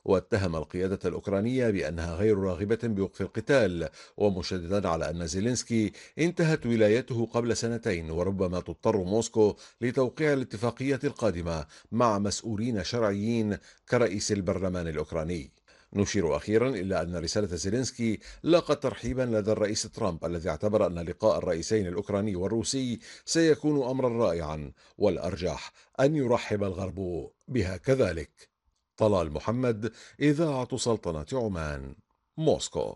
واتهم القيادة الأوكرانية بأنها غير راغبة بوقف القتال، ومشددا على أن زيلينسكي انتهت ولايته قبل سنتين، وربما تضطر موسكو لتوقيع الاتفاقية القادمة مع مسؤولين شرعيين كرئيس البرلمان الأوكراني. نشير أخيرا إلى أن رسالة زيلينسكي لاقت ترحيبا لدى الرئيس ترامب، الذي اعتبر أن لقاء الرئيسين الأوكراني والروسي سيكون أمرا رائعا، والأرجح أن يرحب الغرب بها كذلك. طلال محمد، إذاعة سلطنة عمان، موسكو.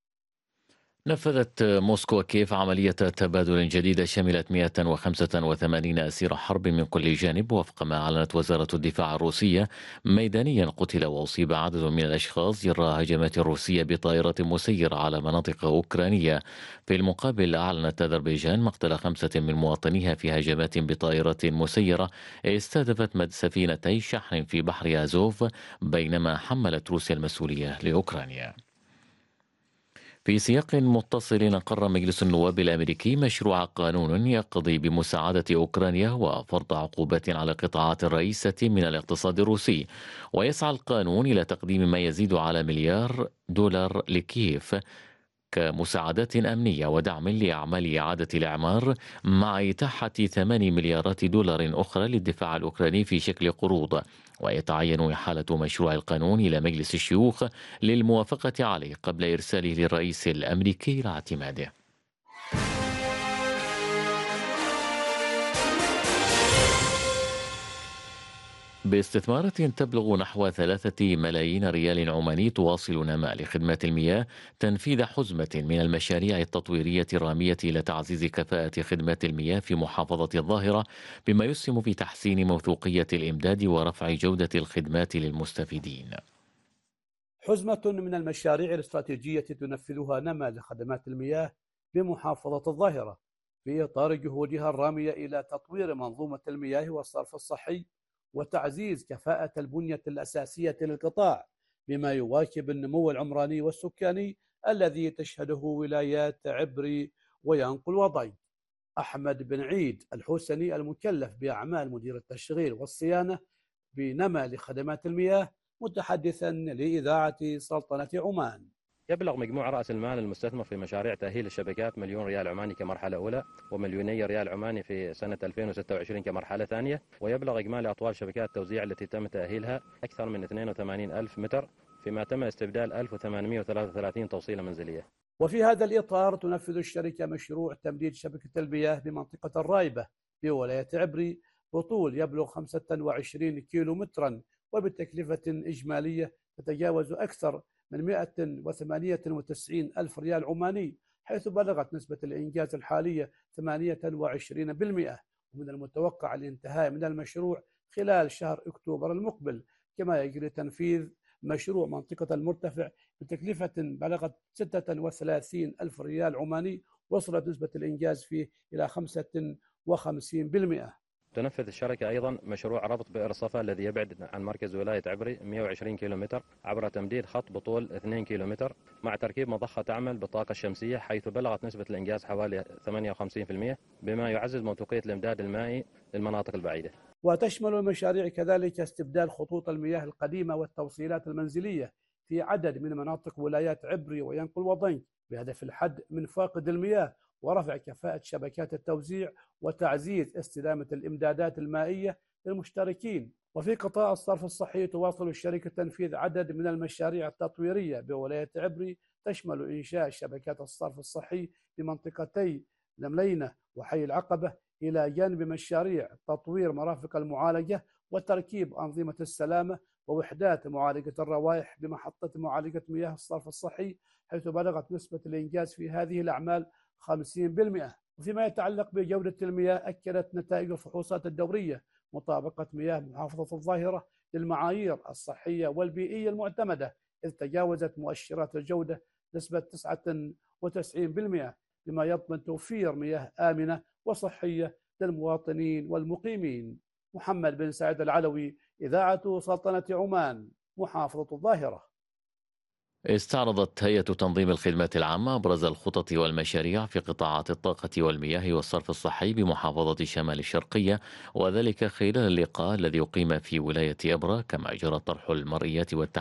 نفذت موسكو وكييف عملية تبادل جديدة شملت 185 أسير حرب من كل جانب، وفق ما أعلنت وزارة الدفاع الروسية. ميدانيا قتل وأصيب عدد من الأشخاص جراء هجمات روسية بطائرة مسيرة على مناطق أوكرانية. في المقابل أعلنت أذربيجان مقتل 5 من مواطنيها في هجمات بطائرة مسيرة استهدفت سفينتي شحن في بحر أزوف، بينما حملت روسيا المسؤولية لأوكرانيا. في سياق متصل، أقر مجلس النواب الأمريكي مشروع قانون يقضي بمساعدة أوكرانيا وفرض عقوبات على قطاعات رئيسة من الاقتصاد الروسي، ويسعى القانون إلى تقديم ما يزيد على مليار دولار لكييف كمساعدات أمنية ودعم لأعمال إعادة الإعمار، مع إتاحة 8 مليارات دولار أخرى للدفاع الأوكراني في شكل قروض. ويتعين إحالة مشروع القانون إلى مجلس الشيوخ للموافقة عليه قبل إرساله للرئيس الأمريكي لاعتماده. باستثمارات تبلغ نحو 3 ملايين ريال عماني، تواصل نما لخدمات المياه تنفيذ حزمة من المشاريع التطويرية الرامية إلى تعزيز كفاءة خدمات المياه في محافظة الظاهرة، بما يسهم في تحسين موثوقية الإمداد ورفع جودة الخدمات للمستفيدين. حزمة من المشاريع الاستراتيجية تنفذها نما لخدمات المياه بمحافظة الظاهرة في إطار جهودها الرامية إلى تطوير منظومة المياه والصرف الصحي وتعزيز كفاءة البنية الأساسية للقطاع، بما يواكب النمو العمراني والسكاني الذي تشهده ولايات عبري وينقل وضيد. أحمد بن عيد الحسني المكلف بأعمال مدير التشغيل والصيانة بنما لخدمات المياه، متحدثا لإذاعة سلطنة عمان. يبلغ مجموع رأس المال المستثمر في مشاريع تأهيل الشبكات مليون ريال عماني كمرحلة أولى، ومليوني ريال عماني في سنة 2026 كمرحلة ثانية. ويبلغ إجمالي أطوال شبكات التوزيع التي تم تأهيلها أكثر من 82 ألف متر، فيما تم استبدال 1833 توصيلة منزلية. وفي هذا الإطار تنفذ الشركة مشروع تمديد شبكة المياه بمنطقة الرايبة بولاية عبري بطول يبلغ 25 كيلو مترا، وبتكلفة إجمالية تتجاوز أكثر من 198 ألف ريال عماني، حيث بلغت نسبة الإنجاز الحالية 28%. ومن المتوقع الانتهاء من المشروع خلال شهر أكتوبر المقبل. كما يجري تنفيذ مشروع منطقة المرتفع بتكلفة بلغت 36 ألف ريال عماني، وصلت نسبة الإنجاز فيه إلى 55%. تنفذ الشركة أيضا مشروع ربط بئر صفا الذي يبعد عن مركز ولاية عبري 120 كيلومتر عبر تمديد خط بطول 2 كيلومتر مع تركيب مضخة تعمل بالطاقة الشمسية، حيث بلغت نسبة الإنجاز حوالي 58%، بما يعزز موثوقية الإمداد المائي للمناطق البعيدة. وتشمل المشاريع كذلك استبدال خطوط المياه القديمة والتوصيلات المنزلية في عدد من مناطق ولايات عبري وينقل وضنك، بهدف الحد من فاقد المياه ورفع كفاءة شبكات التوزيع وتعزيز استدامة الإمدادات المائية للمشتركين. وفي قطاع الصرف الصحي تواصل الشركة تنفيذ عدد من المشاريع التطويرية بولاية عبري، تشمل إنشاء شبكات الصرف الصحي بمنطقتي لملينة وحي العقبة، إلى جانب مشاريع تطوير مرافق المعالجة وتركيب أنظمة السلامة ووحدات معالجة الروائح بمحطة معالجة مياه الصرف الصحي، حيث بلغت نسبة الإنجاز في هذه الأعمال 50%. وفيما يتعلق بجودة المياه، أكدت نتائج الفحوصات الدورية مطابقة مياه محافظة الظاهرة للمعايير الصحية والبيئية المعتمدة، إذ تجاوزت مؤشرات الجودة نسبة 99%، بما يضمن توفير مياه آمنة وصحية للمواطنين والمقيمين. محمد بن سعيد العلوي، إذاعة سلطنة عمان، محافظة الظاهرة. استعرضت هيئة تنظيم الخدمات العامة أبرز الخطط والمشاريع في قطاعات الطاقة والمياه والصرف الصحي بمحافظة شمال الشرقية، وذلك خلال اللقاء الذي أقيم في ولاية أبرة، كما جرى طرح المرئيات